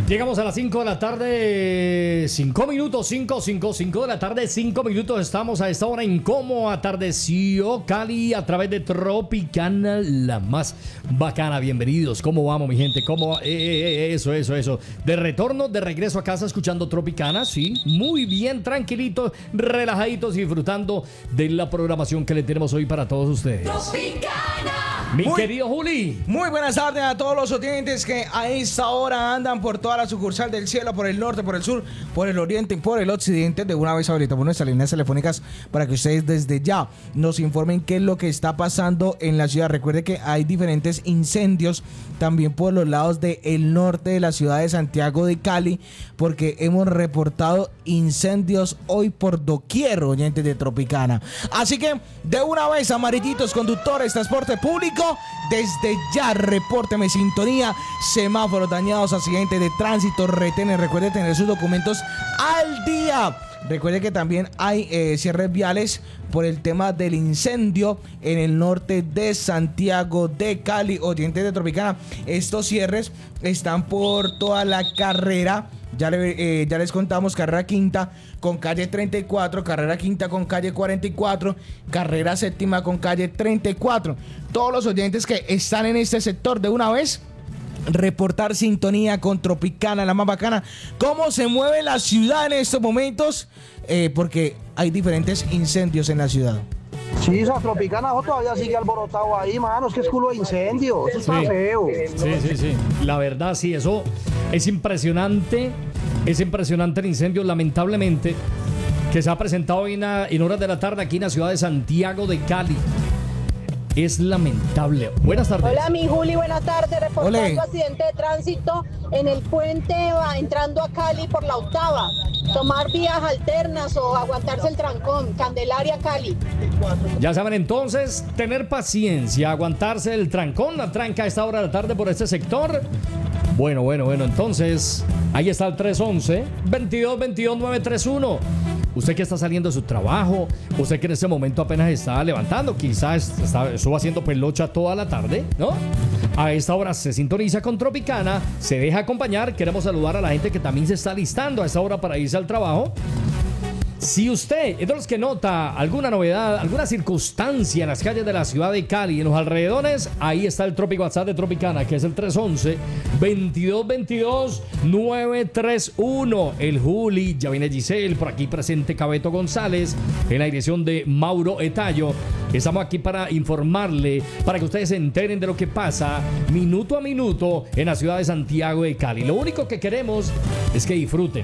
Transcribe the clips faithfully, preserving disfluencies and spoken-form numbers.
Llegamos a las cinco de la tarde, cinco minutos, cinco, cinco, cinco de la tarde, cinco minutos. Estamos a esta hora en Cómo Atardeció Cali a través de Tropicana, la más bacana. Bienvenidos. ¿Cómo vamos, mi gente? ¿Cómo va? Eh, eh, eh, eso, eso, eso. De retorno, de regreso a casa escuchando Tropicana, sí. Muy bien, tranquilitos, relajaditos y disfrutando de la programación que le tenemos hoy para todos ustedes. Tropicana. Mi Muy, querido Juli. Muy buenas tardes a todos los oyentes que a esta hora andan por toda la sucursal del cielo, por el norte, por el sur, por el oriente y por el occidente. De una vez ahorita por nuestras líneas telefónicas para que ustedes desde ya nos informen qué es lo que está pasando en la ciudad. Recuerde que hay diferentes incendios también por los lados del norte de la ciudad de Santiago de Cali, porque hemos reportado incendios hoy por doquier, oyentes de Tropicana. Así que de una vez, amarillitos, conductores, transporte público, desde ya repórteme sintonía, semáforos dañados, accidentes de tránsito, retenes. Recuerde tener sus documentos al día. Recuerde que también hay eh, cierres viales por el tema del incendio en el norte de Santiago de Cali, oyentes de Tropicana. Estos cierres están por toda la carrera. Ya, le, eh, ya les contamos, carrera quinta con calle treinta y cuatro, carrera quinta con calle cuarenta y cuatro, carrera séptima con calle treinta y cuatro. Todos los oyentes que están en este sector, de una vez reportar sintonía con Tropicana, la más bacana. ¿Cómo se mueve la ciudad en estos momentos? Eh, porque hay diferentes incendios en la ciudad. Sí, esa Tropicana todavía sigue alborotado ahí, mano. Es que es culo de incendio. Eso está Sí. feo. Sí, sí, sí. La verdad, sí, eso es impresionante. Es impresionante el incendio, lamentablemente, que se ha presentado hoy en, en horas de la tarde aquí en la ciudad de Santiago de Cali. Es lamentable. Buenas tardes. Hola, mi Juli, buenas tardes. Reportando Olé. accidente de tránsito en el puente va entrando a Cali por la octava. Tomar vías alternas o aguantarse el trancón. Candelaria, Cali. Ya saben entonces, tener paciencia, aguantarse el trancón, la tranca a esta hora de la tarde por este sector. Bueno, bueno, bueno, entonces ahí está el tres once, veintidós veintidós, nueve treinta y uno. Usted que está saliendo de su trabajo, usted que en este momento apenas está levantando, quizás está, estuvo haciendo pelocha toda la tarde, ¿no? A esta hora se sintoniza con Tropicana, se deja acompañar. Queremos saludar a la gente que también se está listando a esta hora para irse al trabajo. Si usted es de los que nota alguna novedad, alguna circunstancia en las calles de la ciudad de Cali, en los alrededores, ahí está el Tropic WhatsApp de Tropicana, que es el tres once, veintidós veintidós, nueve treinta y uno. El Juli, ya viene Giselle, por aquí presente Cabeto González, en la dirección de Mauro Etayo. Estamos aquí para informarle, para que ustedes se enteren de lo que pasa minuto a minuto en la ciudad de Santiago de Cali. Lo único que queremos es que disfruten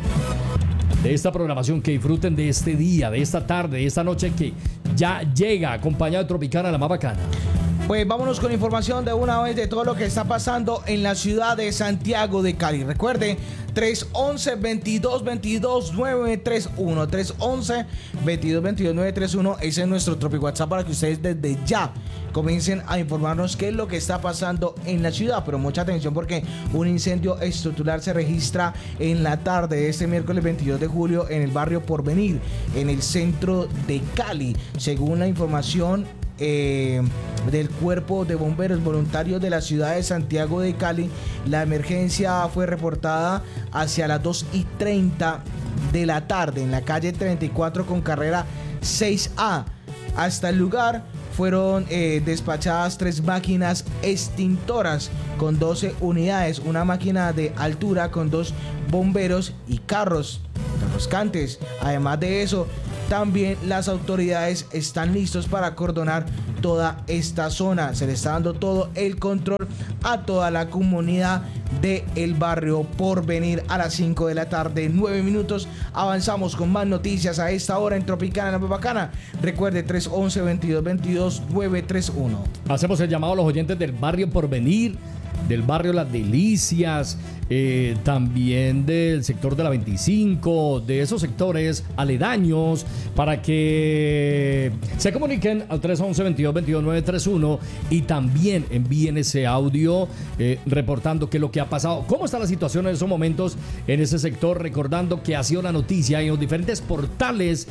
de esta programación, que disfruten de este día, de esta tarde, de esta noche que ya llega acompañado de Tropicana, la más bacana. Pues vámonos con información de una vez de todo lo que está pasando en la ciudad de Santiago de Cali. Recuerde, tres once, veintidós veintidós, nueve treinta y uno. tres once, veintidós veintidós, nueve treinta y uno. Ese es nuestro Tropic WhatsApp para que ustedes desde ya comiencen a informarnos qué es lo que está pasando en la ciudad. Pero mucha atención, porque un incendio estructural se registra en la tarde de este miércoles veintidós de julio en el barrio Porvenir, en el centro de Cali. Según la información Eh, del Cuerpo de Bomberos Voluntarios de la ciudad de Santiago de Cali, la emergencia fue reportada hacia las dos y treinta de la tarde en la calle treinta y cuatro con carrera seis A. Hasta el lugar fueron eh, despachadas tres máquinas extintoras con doce unidades, una máquina de altura con dos bomberos y carros refrescantes. Además de eso, también las autoridades están listos para acordonar toda esta zona. Se le está dando todo el control a toda la comunidad del barrio Porvenir. A las cinco de la tarde, nueve minutos. Avanzamos con más noticias a esta hora en Tropicana, la más bacana. Recuerde, tres once, veintidós veintidós, nueve treinta y uno. Hacemos el llamado a los oyentes del barrio Porvenir, del barrio Las Delicias, eh, también del sector de la veinticinco, de esos sectores aledaños, para que se comuniquen al tres once, veintidós veintidós, nueve treinta y uno y también envíen ese audio eh, reportando qué es lo que ha pasado, cómo está la situación en esos momentos en ese sector, recordando que ha sido la noticia en los diferentes portales,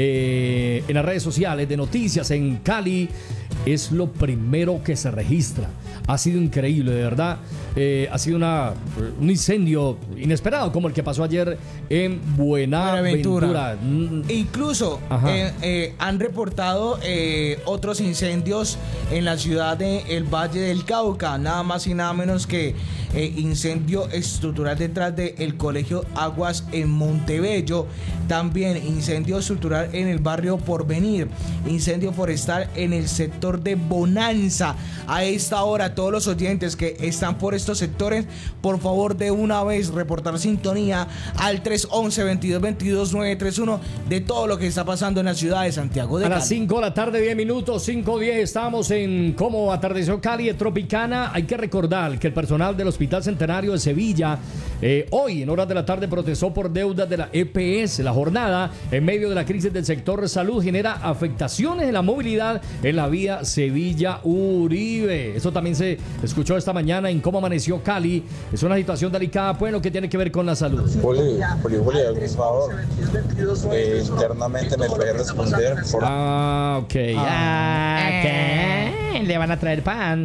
eh, en las redes sociales de noticias en Cali. Es lo primero que se registra. ha sido increíble, de verdad. Eh, ha sido una, un incendio inesperado como el que pasó ayer en Buenaventura. Buenaventura. Incluso eh, eh, han reportado eh, otros incendios en la ciudad del de Valle del Cauca, nada más y nada menos que eh, incendio estructural detrás del colegio Aguas en Montebello, también incendio estructural en el barrio Porvenir, incendio forestal en el sector de Bonanza. A esta hora, todos los oyentes que están por estos sectores, por favor de una vez reportar sintonía al tres once, veintidós veintidós, nueve tres uno de todo lo que está pasando en la ciudad de Santiago de Cali. A las cinco de la tarde, diez minutos, cinco diez, estamos en Cómo Atardeció Cali de Tropicana. Hay que recordar que el personal del Hospital Centenario de Sevilla eh, hoy en horas de la tarde protestó por deudas de la E P S. La jornada en medio de la crisis del sector salud genera afectaciones en la movilidad en la vía Sevilla-Uribe. Eso también se escuchó esta mañana en Cómo Amaneció Cali. Es una situación delicada, pues, lo que tiene que ver con la salud. Poli, Poli, Poli, por favor, eh, internamente me puede responder. Por... Ah, ok. Ah, ¿qué? Le van a traer pan.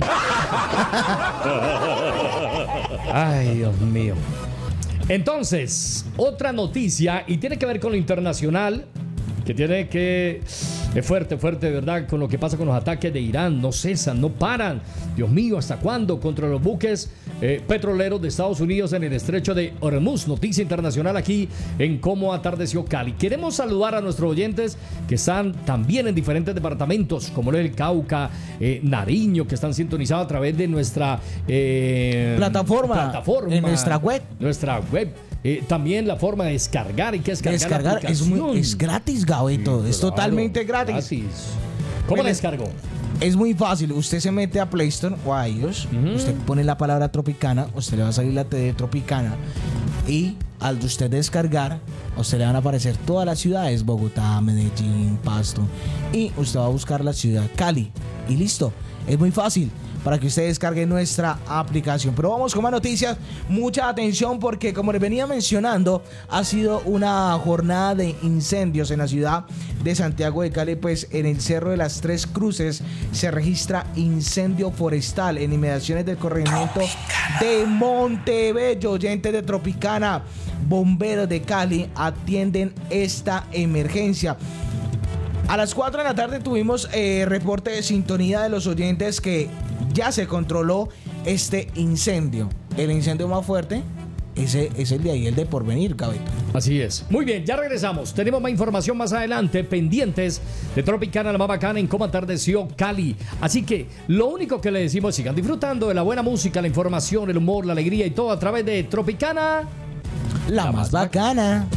Ay, Dios mío. Entonces, otra noticia, y tiene que ver con lo internacional, que tiene que... Es fuerte, fuerte, de verdad, con lo que pasa con los ataques de Irán. No cesan, no paran. Dios mío, ¿hasta cuándo? Contra los buques eh, petroleros de Estados Unidos en el estrecho de Hormuz. Noticia internacional aquí en Cómo Atardeció Cali. Queremos saludar a nuestros oyentes que están también en diferentes departamentos, como el Cauca, eh, Nariño, que están sintonizados a través de nuestra eh, plataforma, plataforma, en nuestra web. Nuestra web. Eh, también la forma de descargar y que descargar, descargar la es, muy, es gratis, Gabito. Sí, es claro, totalmente gratis. gratis. ¿Cómo la descargó? Es muy fácil. Usted se mete a Play Store o a iOS. Uh-huh. Usted pone la palabra Tropicana. Usted le va a salir la T de Tropicana. Y al de usted descargar, a usted le van a aparecer todas las ciudades: Bogotá, Medellín, Pasto. Y usted va a buscar la ciudad Cali. Y listo. Es muy fácil para que usted descargue nuestra aplicación. Pero vamos con más noticias. Mucha atención, porque como les venía mencionando, ha sido una jornada de incendios en la ciudad de Santiago de Cali. Pues en el Cerro de las Tres Cruces se registra incendio forestal en inmediaciones del corregimiento de Montebello. Oyentes de Tropicana, bomberos de Cali atienden esta emergencia. A las cuatro de la tarde tuvimos eh, reporte de sintonía de los oyentes que ya se controló este incendio. El incendio más fuerte ese es el de ahí, el de Porvenir, Gabito. Así es. Muy bien, ya regresamos. Tenemos más información más adelante, pendientes de Tropicana, la más bacana en Cómo Atardeció Cali. Así que lo único que le decimos es sigan disfrutando de la buena música, la información, el humor, la alegría y todo a través de Tropicana, la, la más bacana.